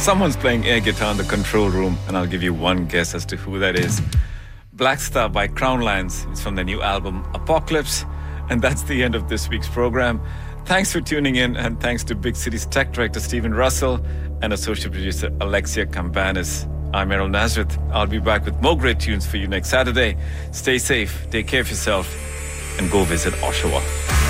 Someone's playing air guitar in the control room, and I'll give you one guess as to who that is. Black Star by Crown Lions. It's from their new album, Apocalypse. And that's the end of this week's program. Thanks for tuning in, and thanks to Big City's tech director, Stephen Russell, and associate producer, Alexia Campanis. I'm Errol Nazareth. I'll be back with more great tunes for you next Saturday. Stay safe, take care of yourself, and go visit Oshawa.